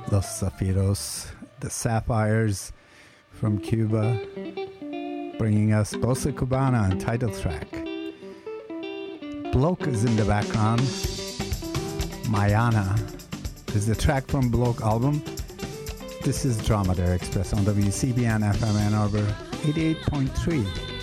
Los Zafiros, the Sapphires from Cuba, bringing us Bossa Cubana and title track. Bloke is in the background. Mayana is the track from Bloke album. This is Dromedary Express on WCBN FM Ann Arbor 88.3.